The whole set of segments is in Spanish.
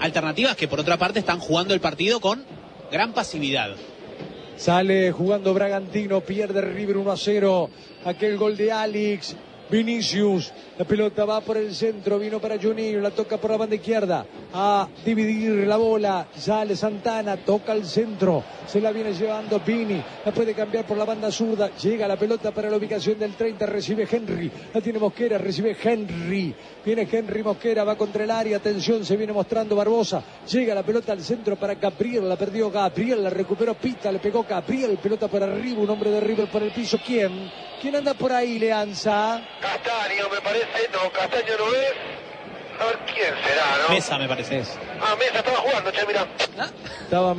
alternativas que por otra parte están jugando el partido con gran pasividad. Sale jugando Bragantino, pierde River 1-0. Aquel gol de Alex Vinicius. La pelota va por el centro, vino para Juninho, la toca por la banda izquierda. A dividir la bola, sale Santana, toca el centro. Se la viene llevando Vini, la puede cambiar por la banda zurda. Llega la pelota para la ubicación del 30, recibe Henry. La tiene Mosquera, recibe Henry. Viene Henry Mosquera, va contra el área, atención, se viene mostrando Barbosa. Llega la pelota al centro para Gabriel, la perdió Gabriel, la recuperó Pita, le pegó Gabriel, pelota por arriba, un hombre de River por el piso. ¿Quién anda por ahí, Leanza? Castaño, me parece. No, Castaño no es. A ver quién será, ¿no? Mesa, me parece. Mesa estaba jugando, che, mirá. Estaba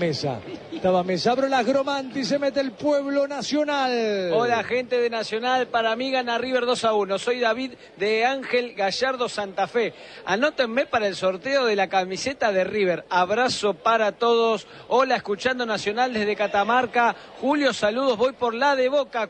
Mesa. Abro las Gromanti, se mete el Pueblo Nacional. Hola, gente de Nacional. Para mí gana River 2-1. Soy David de Ángel Gallardo, Santa Fe. Anótenme para el sorteo de la camiseta de River. Abrazo para todos. Hola, escuchando Nacional desde Catamarca. Julio, saludos. Voy por la de Boca,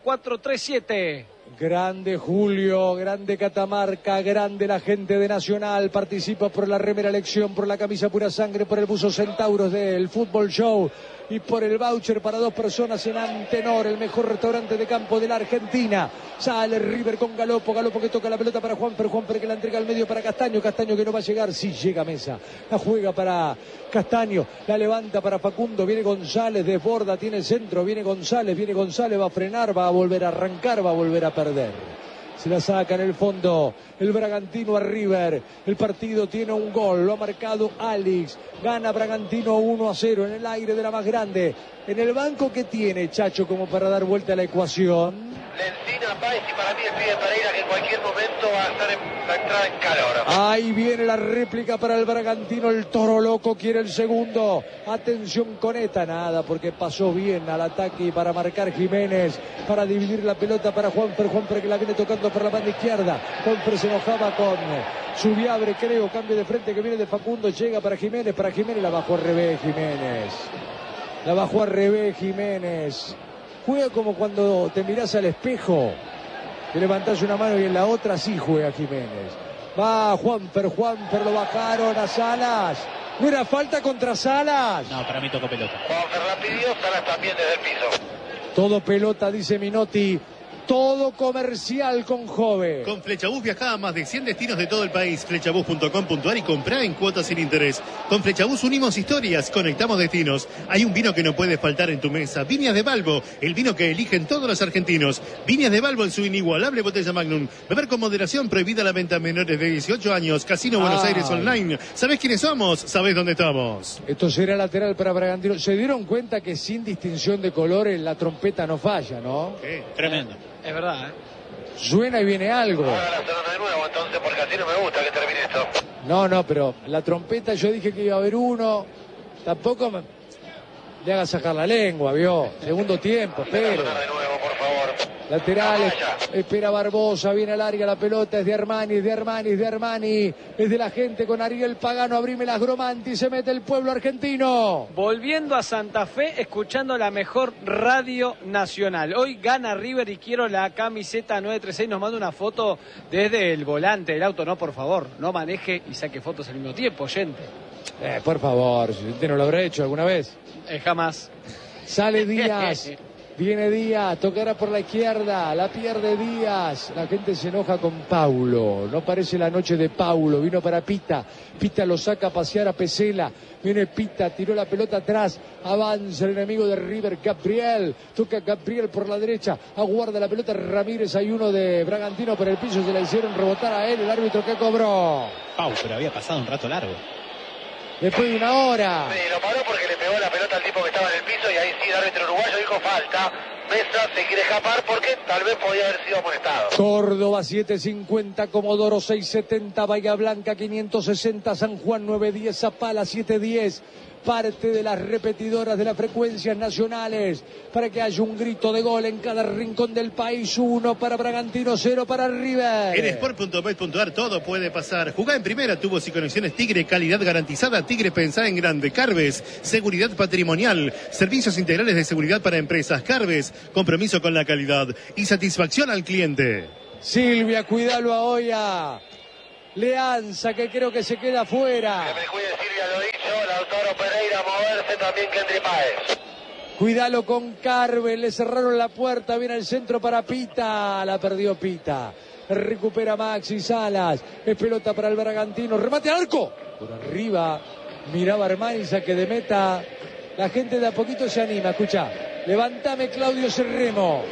437. Grande Julio, grande Catamarca, grande la gente de Nacional. Participa por la remera elección, por la camisa pura sangre, por el buzo Centauros del Fútbol Show y por el voucher para 2 personas en Antenor, el mejor restaurante de campo de la Argentina. Sale River con Galopo que toca la pelota para Juanfer que la entrega al medio para Castaño que no va a llegar, sí llega Mesa, la juega para Castaño, la levanta para Facundo, viene González, desborda, tiene el centro, viene González, va a frenar, va a volver a arrancar, va a volver a perder. Se la saca en el fondo el Bragantino a River. El partido tiene un gol, lo ha marcado Alex. Gana Bragantino 1-0 en el aire de la más grande. En el banco que tiene Chacho como para dar vuelta a la ecuación. Lencina, Páez y para mí el pibe Pereira que en cualquier momento va a estar la entrada en calor. Ahí viene la réplica para el Bragantino. El Toro Loco quiere el segundo. Atención con esta, nada, porque pasó bien al ataque y para marcar Jiménez. Para dividir la pelota para Juanfer que la viene tocando por la banda izquierda. Juanfer se enojaba con Subiabre, creo. Cambio de frente que viene de Facundo. Llega para Jiménez. La bajó al revés Jiménez. Juega como cuando te mirás al espejo, te levantás una mano y en la otra sí juega Jiménez. Va Juanfer, lo bajaron a Salas. ¿No era falta contra Salas? No, para mí tocó pelota. Juanfer la pidió, Salas también desde el piso. Todo pelota, dice Minotti. Todo comercial con Jove. Con Flechabús viajá a más de 100 destinos de todo el país. Flechabús.com.ar y comprá en cuotas sin interés. Con Flechabús unimos historias, conectamos destinos. Hay un vino que no puede faltar en tu mesa. Viñas de Balbo, el vino que eligen todos los argentinos. Viñas de Balbo en su inigualable botella Magnum. Beber con moderación, prohibida la venta a menores de 18 años. Casino Buenos Aires Online. ¿Sabés quiénes somos? ¿Sabés dónde estamos? Esto será lateral para Bragantino. Se dieron cuenta que sin distinción de colores la trompeta no falla, ¿no? Sí, tremendo. Es verdad, Suena y viene algo. Ahora la zona de nuevo, entonces, porque así no me gusta que termine esto. No, pero la trompeta yo dije que iba a haber uno. Tampoco le haga sacar la lengua, vio. Segundo tiempo, pero. De nuevo, por favor. Laterales, espera Barbosa, viene al área la pelota, es de Armani, es de la gente con Ariel Pagano, abrime las Gromanti, se mete el pueblo argentino. Volviendo a Santa Fe, escuchando la mejor radio nacional. Hoy gana River y quiero la camiseta 936, nos manda una foto desde el volante del auto, no, por favor, no maneje y saque fotos al mismo tiempo, oyente. Por favor, si usted no lo habrá hecho alguna vez. Jamás. Sale Díaz. Viene Díaz, tocará por la izquierda, la pierde Díaz. La gente se enoja con Paulo. No parece la noche de Paulo. Vino para Pita. Pita lo saca a pasear a Pesela. Viene Pita, tiró la pelota atrás. Avanza el enemigo de River, Gabriel. Toca Gabriel por la derecha. Aguarda la pelota Ramírez. Hay uno de Bragantino por el piso. Se la hicieron rebotar a él. El árbitro que cobró. Pero había pasado un rato largo. Después de una hora. Sí, lo paró porque le pegó la pelota al tipo que estaba en el piso y ahí sí el árbitro uruguayo dijo falta. Mesa se quiere escapar porque tal vez podía haber sido amonestado. Córdoba 750, Comodoro 670, Bahía Blanca 560, San Juan 910, Zapala 710. Parte de las repetidoras de las frecuencias nacionales para que haya un grito de gol en cada rincón del país. 1 para Bragantino, 0 para River. En Sport.bet.ar todo puede pasar. Jugá en primera, tubos y conexiones Tigre, calidad garantizada. Tigre, pensá en grande. Carves, seguridad patrimonial, servicios integrales de seguridad para empresas. Carves, compromiso con la calidad y satisfacción al cliente. Silvia, cuidalo a Oya. Leanza, que creo que se queda fuera. Que me cuide Silvia, lo dicho. ir a moverse también Kendry Páez. Cuidalo con Carvel, le cerraron la puerta, viene el centro para Pita, la perdió Pita. Recupera Maxi Salas, es pelota para el Bragantino, remate al arco. Por arriba, miraba Armaiza que de meta, la gente de a poquito se anima, escucha. Levántame Claudio Cerremo.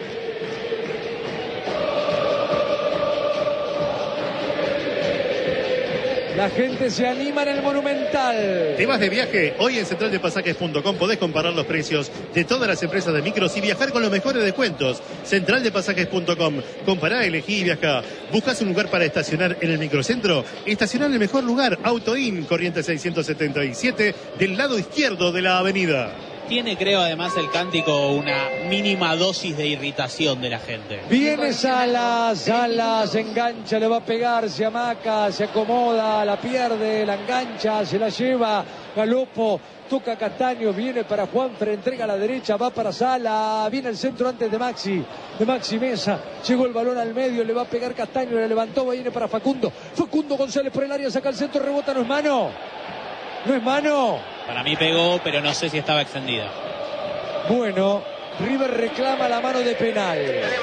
La gente se anima en el Monumental. ¿Te vas de viaje? Hoy en centraldepasajes.com podés comparar los precios de todas las empresas de micros y viajar con los mejores descuentos. Centraldepasajes.com. Compará, elegí y viajá. ¿Buscas un lugar para estacionar en el microcentro? Estacionar en el mejor lugar. AutoIn, Corrientes 677, del lado izquierdo de la avenida. Tiene, creo, además el cántico una mínima dosis de irritación de la gente. Viene Salas, Salas engancha, le va a pegar, se amaca, se acomoda, la pierde, la engancha, se la lleva, Galopo, toca Castaño, viene para Juanfer, entrega a la derecha, va para Sala, viene el centro antes de Maxi Mesa, llegó el balón al medio, le va a pegar Castaño, le levantó, viene para Facundo González por el área, saca el centro, rebota, no es mano. No es mano. Para mí pegó, pero no sé si estaba extendida. Bueno, River reclama la mano de penal.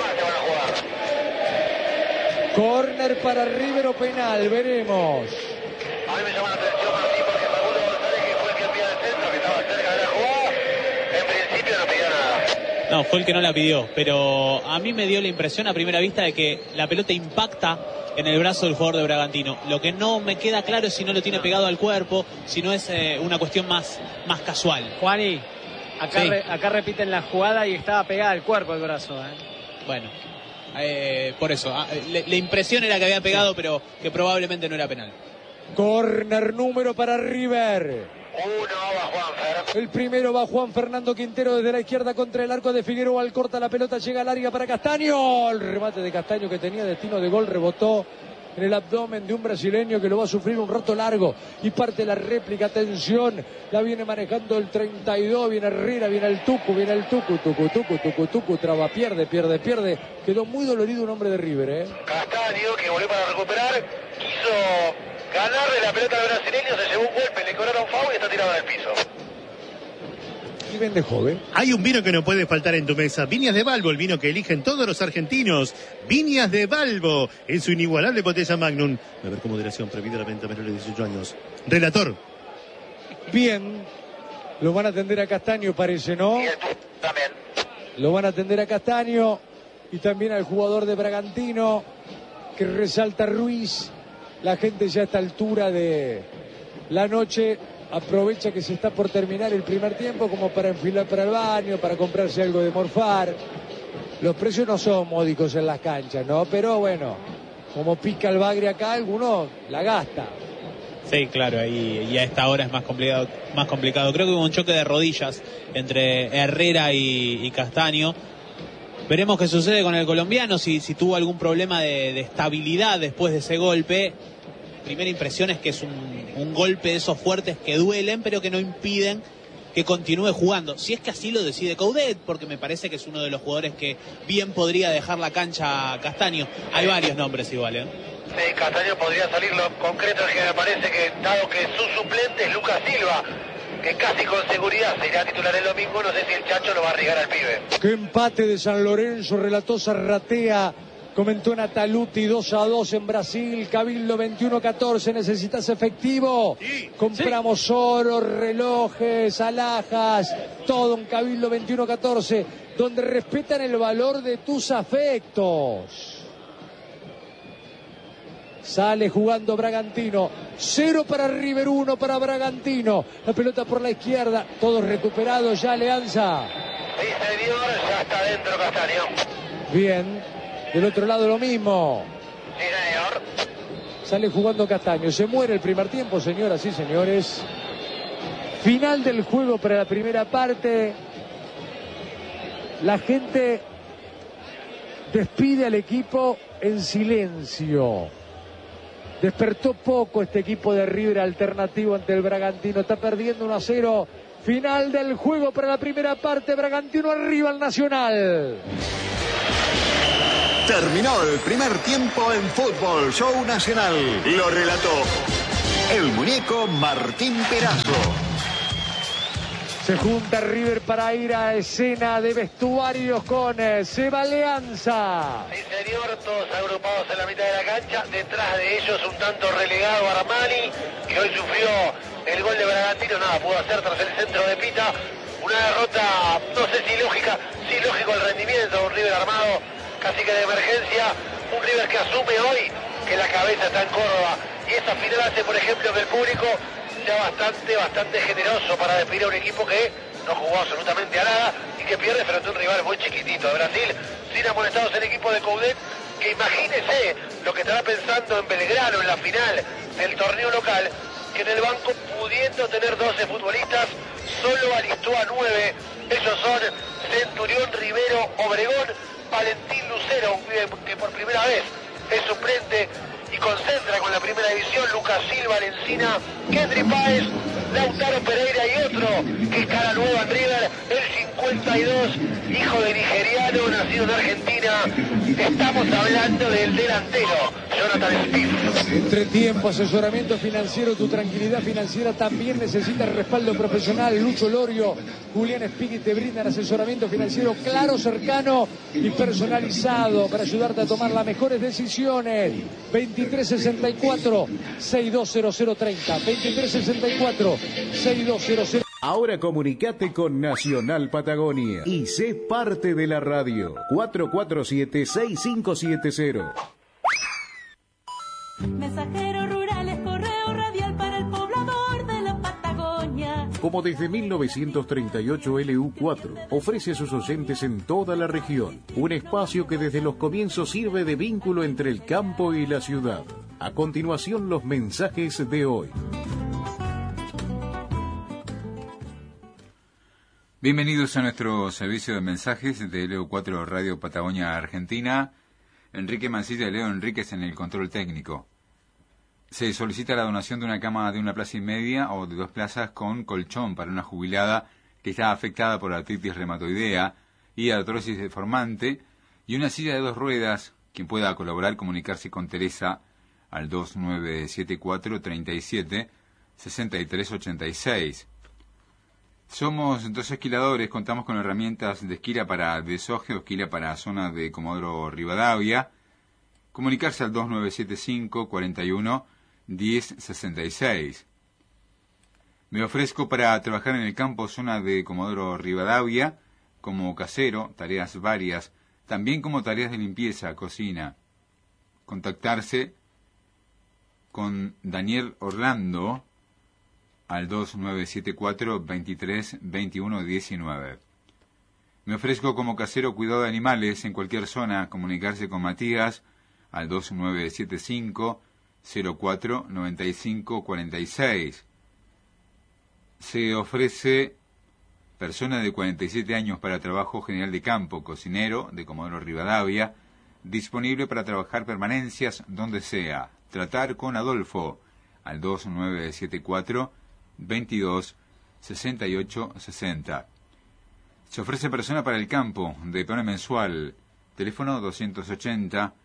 Córner para River o penal, veremos. A mí me llama la atención Martín porque Facundo González, que fue el que envía el centro, que estaba cerca de la jugada, en principio no pidió nada. No, fue el que no la pidió, pero a mí me dio la impresión a primera vista de que la pelota impacta en el brazo del jugador de Bragantino. Lo que no me queda claro es si no lo tiene pegado al cuerpo, si no es una cuestión más casual. Juani, acá, sí. Acá repiten la jugada y estaba pegada al cuerpo el brazo. Bueno, por eso. La impresión era que había pegado, pero que probablemente no era penal. Córner número para River. Uno va Juanfer. El primero va Juan Fernando Quintero desde la izquierda contra el arco de Figueroa. Al corta la pelota, llega al área para Castaño. El remate de Castaño que tenía destino de gol rebotó en el abdomen de un brasileño que lo va a sufrir un rato largo. Y parte la réplica, atención, la viene manejando el 32, viene Herrera, viene el Tucu, Tucu, traba, pierde. Quedó muy dolorido un hombre de River, Castaño, que volvió para recuperar, quiso ganarle la pelota al brasileño, se llevó un golpe, le cobraron foul y está tirado en el piso. Y vende joven. Hay un vino que no puede faltar en tu mesa. Viñas de Balbo, el vino que eligen todos los argentinos. Viñas de Balbo, en su inigualable botella Magnum. Beber con moderación, prohibida la venta a menores de 18 años. Relator. Bien, lo van a atender a Castaño, parece, ¿no? Y el también. Lo van a atender a Castaño y también al jugador de Bragantino, que resalta Ruiz. La gente ya a esta altura de la noche aprovecha que se está por terminar el primer tiempo como para enfilar para el baño, para comprarse algo de morfar. Los precios no son módicos en las canchas, ¿no? Pero bueno, como pica el bagre acá, alguno la gasta. Sí, claro, y a esta hora es más complicado. Creo que hubo un choque de rodillas entre Herrera y Castaño. Veremos qué sucede con el colombiano, si tuvo algún problema de estabilidad después de ese golpe. Primera impresión es que es un golpe de esos fuertes que duelen, pero que no impiden que continúe jugando. Si es que así lo decide Coudet, porque me parece que es uno de los jugadores que bien podría dejar la cancha a Castaño. Hay varios nombres igual, Sí, Castaño podría salir. Lo concreto es que me parece que, dado que su suplente es Lucas Silva, que casi con seguridad se irá a titular el domingo, no sé si el Chacho lo va a arriesgar al pibe. Qué empate de San Lorenzo, relató Zarratea, comentó Nataluti, 2-2 en Brasil, Cabildo 21-14, necesitas efectivo, Sí, compramos oro, relojes, alhajas, todo en Cabildo 21-14, donde respetan el valor de tus afectos. Sale jugando Bragantino, 0 para River, 1 para Bragantino, la pelota por la izquierda, todos recuperados ya Alianza. Sí, señor, ya está dentro Castaño. Bien, del otro lado lo mismo. Sí, señor. Sale jugando Castaño, se muere el primer tiempo, señoras y señores. Final del juego para la primera parte. La gente despide al equipo en silencio. Despertó poco este equipo de River alternativo ante el Bragantino. Está perdiendo 1-0. Final del juego para la primera parte. Bragantino arriba al Nacional. Terminó el primer tiempo en Fútbol Show Nacional. Lo relató el muñeco Martín Perazo. Se junta River para ir a escena de vestuarios con Seba Alianza. Sí, señor, todos agrupados en la mitad de la cancha. Detrás de ellos un tanto relegado Armani, que hoy sufrió el gol de Bragantino. Nada pudo hacer tras el centro de Pita. Una derrota, no sé si lógica, sí lógico el rendimiento. Un River armado, casi que de emergencia. Un River que asume hoy que la cabeza está en Córdoba. Y esa final hace, por ejemplo, que el público sea bastante generoso para despedir a un equipo que no jugó absolutamente a nada y que pierde frente a un rival muy chiquitito de Brasil, sin amonestados el equipo de Coudet, que imagínese lo que estará pensando en Belgrano en la final del torneo local, que en el banco, pudiendo tener 12 futbolistas, solo alistó a 9. Ellos son Centurión, Rivero, Obregón, Valentín Lucero, un pibe que por primera vez es suplente y concentra con la primera división, Lucas Silva, Lencina, Kendry Páez, Lautaro Pereira y otro que es cara nueva en River, el 52, hijo de nigeriano, nacido en Argentina. Estamos hablando del delantero Jonathan Smith. Entretiempo, asesoramiento financiero, tu tranquilidad financiera también necesita respaldo profesional. Lucho Lorio, Julián Espigui te brindan asesoramiento financiero claro, cercano y personalizado para ayudarte a tomar las mejores decisiones. 2364-620030, 2364-620030. Ahora comunicate con Nacional Patagonia y sé parte de la radio. 447-6570. Mensajeros rurales, correo radial para el poblador de la Patagonia. Como desde 1938 LU4 ofrece a sus oyentes en toda la región un espacio que desde los comienzos sirve de vínculo entre el campo y la ciudad. A continuación, los mensajes de hoy. Bienvenidos a nuestro servicio de mensajes de LU4 Radio Patagonia Argentina. Enrique Mancilla y Leo Enríquez en el control técnico. Se solicita la donación de una cama de una plaza y media o de 2 plazas con colchón para una jubilada que está afectada por artritis reumatoidea y artrosis deformante, y una silla de 2 ruedas. Quien pueda colaborar, comunicarse con Teresa al 2974 37 6386. Somos 2 esquiladores, contamos con herramientas de esquila para desoje o esquila para zona de Comodoro Rivadavia. Comunicarse al 2975 41 1066. Me ofrezco para trabajar en el campo zona de Comodoro Rivadavia como casero, tareas varias, también como tareas de limpieza, cocina. Contactarse con Daniel Orlando al 2974 23 21 19. Me ofrezco como casero cuidado de animales en cualquier zona. Comunicarse con Matías al 2975 04 95 46. Se ofrece persona de 47 años para trabajo general de campo, cocinero de Comodoro Rivadavia, disponible para trabajar permanencias donde sea. Tratar con Adolfo al 2974 22 68 60. Se ofrece persona para el campo de peón mensual. Teléfono 280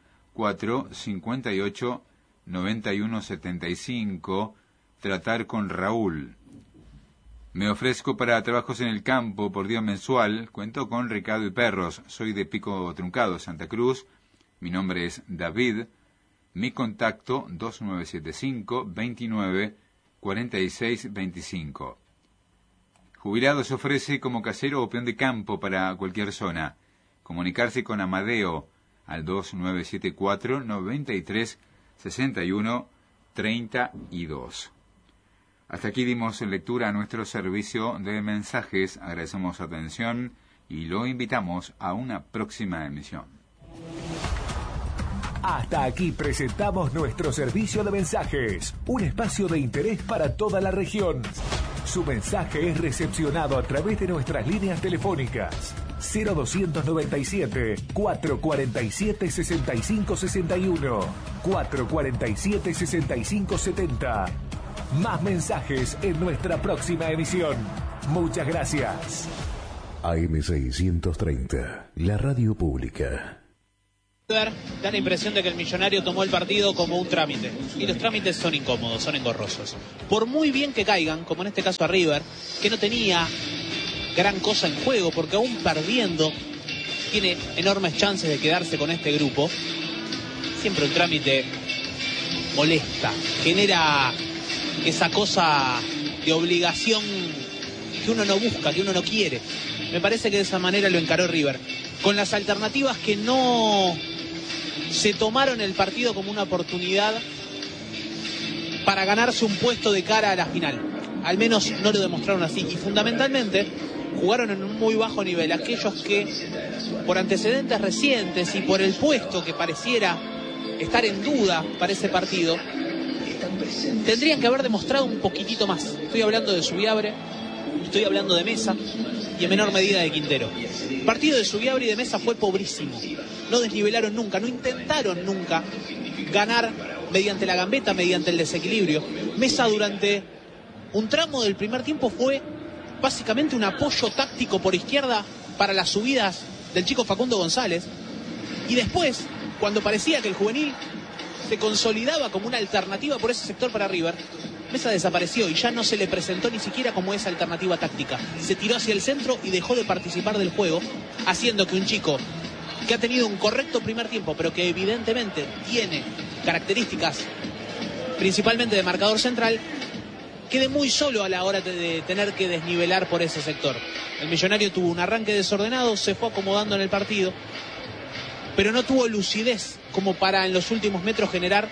458 91 75. Tratar con Raúl. Me ofrezco para trabajos en el campo por día mensual. Cuento con Ricardo y Perros. Soy de Pico Truncado, Santa Cruz. Mi nombre es David. Mi contacto 2975 29 46 25. Jubilado se ofrece como casero o peón de campo para cualquier zona. Comunicarse con Amadeo al 2974 93 61 32. Hasta aquí dimos lectura a nuestro servicio de mensajes. Agradecemos su atención y lo invitamos a una próxima emisión. Hasta aquí presentamos nuestro servicio de mensajes, un espacio de interés para toda la región. Su mensaje es recepcionado a través de nuestras líneas telefónicas 0297 447 6561, 447 6570. Más mensajes en nuestra próxima emisión. Muchas gracias. AM630, la radio pública. Da la impresión de que el Millonario tomó el partido como un trámite. Y los trámites son incómodos, son engorrosos. Por muy bien que caigan, como en este caso a River, que no tenía gran cosa en juego, porque aún perdiendo tiene enormes chances de quedarse con este grupo. Siempre un trámite molesta, genera esa cosa de obligación que uno no busca, que uno no quiere. Me parece que de esa manera lo encaró River, con las alternativas que no se tomaron el partido como una oportunidad para ganarse un puesto de cara a la final. Al menos no lo demostraron así, y fundamentalmente jugaron en un muy bajo nivel. Aquellos que por antecedentes recientes y por el puesto que pareciera estar en duda para ese partido, tendrían que haber demostrado un poquitito más. Estoy hablando de Subiabre, estoy hablando de Mesa y en menor medida de Quintero. El partido de Subiabre y de Mesa fue pobrísimo. No desnivelaron nunca, no intentaron nunca ganar mediante la gambeta, mediante el desequilibrio. Mesa durante un tramo del primer tiempo fue básicamente un apoyo táctico por izquierda para las subidas del chico Facundo González. Y después, cuando parecía que el juvenil se consolidaba como una alternativa por ese sector para River, Mesa desapareció y ya no se le presentó ni siquiera como esa alternativa táctica. Se tiró hacia el centro y dejó de participar del juego, haciendo que un chico que ha tenido un correcto primer tiempo, pero que evidentemente tiene características principalmente de marcador central, quede muy solo a la hora de tener que desnivelar por ese sector. El Millonario tuvo un arranque desordenado, se fue acomodando en el partido, pero no tuvo lucidez como para en los últimos metros generar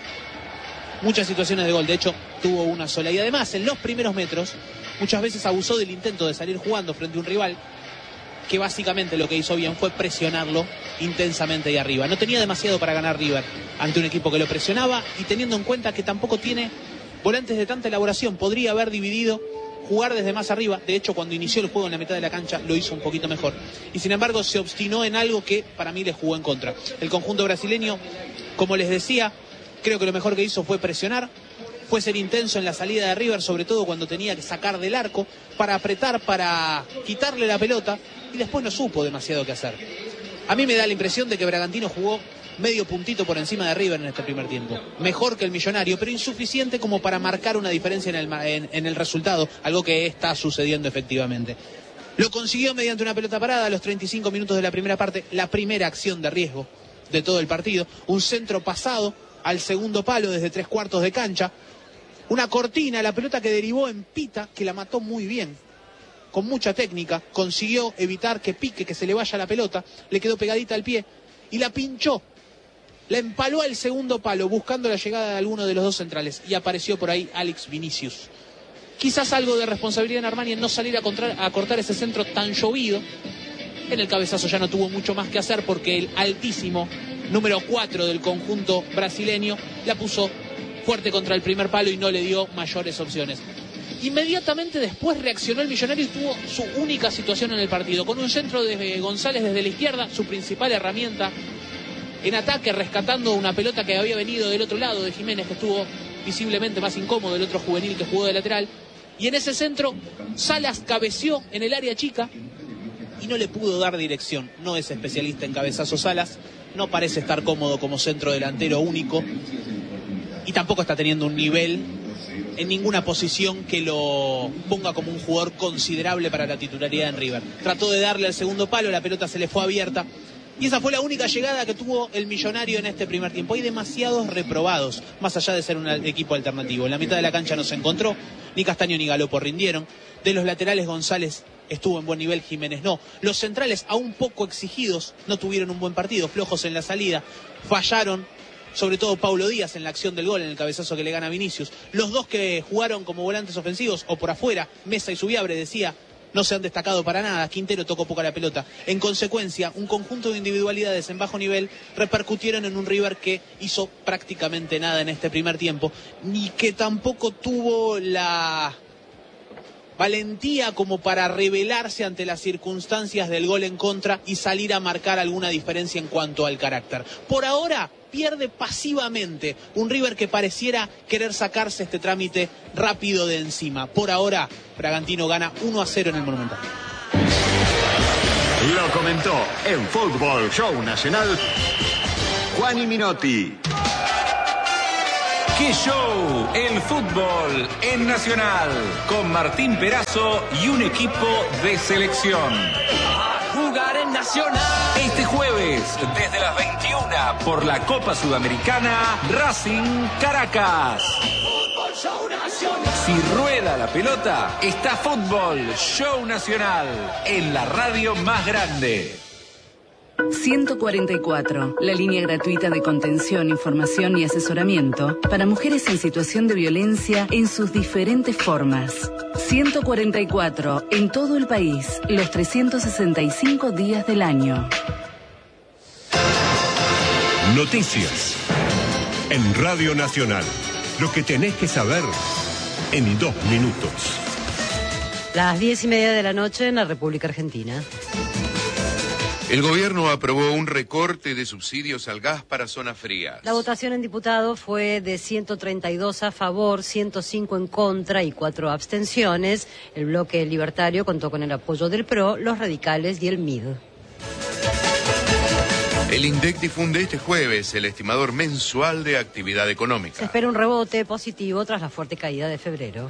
muchas situaciones de gol. De hecho, tuvo una sola. Y además, en los primeros metros, muchas veces abusó del intento de salir jugando frente a un rival que básicamente lo que hizo bien fue presionarlo intensamente ahí arriba. No tenía demasiado para ganar River ante un equipo que lo presionaba, y teniendo en cuenta que tampoco tiene volantes de tanta elaboración, podría haber dividido, jugar desde más arriba. De hecho, cuando inició el juego en la mitad de la cancha lo hizo un poquito mejor, y sin embargo se obstinó en algo que para mí le jugó en contra. El conjunto brasileño, como les decía, creo que lo mejor que hizo fue presionar, fue ser intenso en la salida de River, sobre todo cuando tenía que sacar del arco para apretar, para quitarle la pelota, y después no supo demasiado qué hacer. A mí me da la impresión de que Bragantino jugó medio puntito por encima de River en este primer tiempo. Mejor que el Millonario, pero insuficiente como para marcar una diferencia en el resultado, algo que está sucediendo efectivamente. Lo consiguió mediante una pelota parada a los 35 minutos de la primera parte, la primera acción de riesgo de todo el partido. Un centro pasado al segundo palo desde 3/4 de cancha. Una cortina, la pelota que derivó en Pita, que la mató muy bien, con mucha técnica. Consiguió evitar que pique, que se le vaya la pelota, le quedó pegadita al pie y la pinchó. La empaló al segundo palo buscando la llegada de alguno de los dos centrales, y apareció por ahí Alex Vinicius. Quizás algo de responsabilidad en Armani en no salir a cortar ese centro tan llovido. En el cabezazo ya no tuvo mucho más que hacer, porque el altísimo número 4 del conjunto brasileño la puso fuerte contra el primer palo y no le dio mayores opciones. Inmediatamente después reaccionó el Millonario y tuvo su única situación en el partido, con un centro de González desde la izquierda, su principal herramienta en ataque, rescatando una pelota que había venido del otro lado de Jiménez, que estuvo visiblemente más incómodo, el otro juvenil que jugó de lateral. Y en ese centro Salas cabeció en el área chica y no le pudo dar dirección. No es especialista en cabezazos Salas, no parece estar cómodo como centro delantero único, y tampoco está teniendo un nivel en ninguna posición que lo ponga como un jugador considerable para la titularidad en River. Trató de darle al segundo palo, la pelota se le fue abierta, y esa fue la única llegada que tuvo el Millonario en este primer tiempo. Hay demasiados reprobados, más allá de ser un equipo alternativo. En la mitad de la cancha no se encontró, ni Castaño ni Galopo rindieron. De los laterales, González estuvo en buen nivel, Jiménez no. Los centrales, aún poco exigidos, no tuvieron un buen partido, flojos en la salida, fallaron, sobre todo Paulo Díaz en la acción del gol, en el cabezazo que le gana a Vinicius. Los dos que jugaron como volantes ofensivos o por afuera, Mesa y Subiabre, decía, no se han destacado para nada. Quintero tocó poco la pelota. En consecuencia, un conjunto de individualidades en bajo nivel repercutieron en un River que hizo prácticamente nada en este primer tiempo, ni que tampoco tuvo la valentía como para rebelarse ante las circunstancias del gol en contra y salir a marcar alguna diferencia en cuanto al carácter. Por ahora pierde pasivamente un River que pareciera querer sacarse este trámite rápido de encima. Por ahora, Bragantino gana 1-0 en el Monumental. Lo comentó en Fútbol Show Nacional Juan y Minotti. ¡Qué show! El fútbol en Nacional, con Martín Perazo y un equipo de selección. Jugar en Nacional. Este jueves, desde las 21, por la Copa Sudamericana, Racing Caracas. Fútbol Show Nacional. Si rueda la pelota, está Fútbol Show Nacional, en la radio más grande. 144, la línea gratuita de contención, información y asesoramiento para mujeres en situación de violencia en sus diferentes formas. 144, en todo el país, los 365 días del año. Noticias en Radio Nacional. Lo que tenés que saber en 2 minutos. Las 10:30 de la noche en la República Argentina. El gobierno aprobó un recorte de subsidios al gas para zonas frías. La votación en diputados fue de 132 a favor, 105 en contra y 4 abstenciones. El bloque libertario contó con el apoyo del PRO, los radicales y el MID. El INDEC difunde este jueves el estimador mensual de actividad económica. Se espera un rebote positivo tras la fuerte caída de febrero.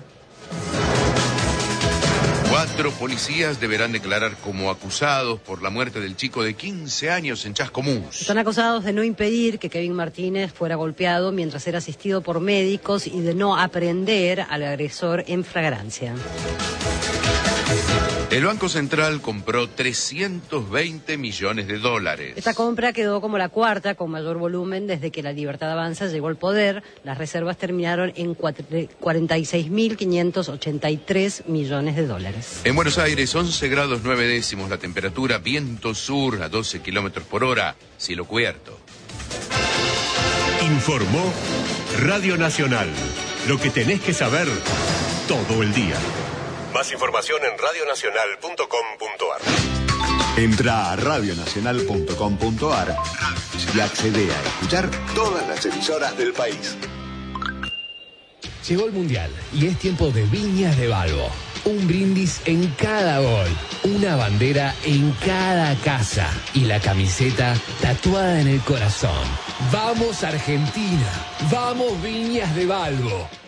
4 policías deberán declarar como acusados por la muerte del chico de 15 años en Chascomús. Están acusados de no impedir que Kevin Martínez fuera golpeado mientras era asistido por médicos y de no aprehender al agresor en flagrancia. El Banco Central compró 320 millones de dólares. Esta compra quedó como la cuarta con mayor volumen desde que la Libertad Avanza llegó al poder. Las reservas terminaron en 46.583 millones de dólares. En Buenos Aires, 11 grados 9 décimos la temperatura, viento sur a 12 kilómetros por hora, cielo cubierto. Informó Radio Nacional. Lo que tenés que saber todo el día. Más información en radionacional.com.ar. Entra a radionacional.com.ar y accede a escuchar todas las emisoras del país. Llegó el Mundial y es tiempo de Viñas de Balbo. Un brindis en cada gol, una bandera en cada casa y la camiseta tatuada en el corazón. ¡Vamos Argentina! ¡Vamos Viñas de Balbo!